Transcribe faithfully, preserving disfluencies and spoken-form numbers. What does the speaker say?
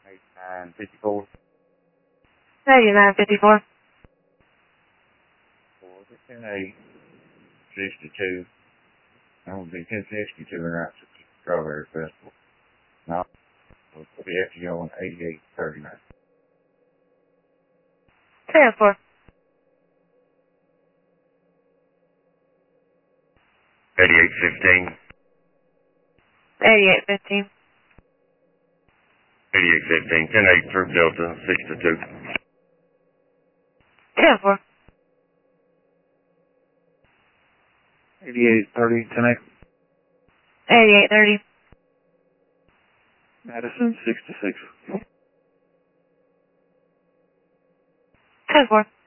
eighty-nine fifty-four. eighty-nine fifty-four. ten eight sixty-two. I'm going to be ten sixty-two and that's at the Strawberry Festival. Now, we'll be actually going eighty-eight thirty-nine. ten four. eighty-eight fifteen. eighty-eight fifteen. eighty-eight fifteen. ten eight through Delta sixty-two. ten four. eighty-eight thirty, ten eight. eighty-eight thirty. Madison sixty-six. ten four.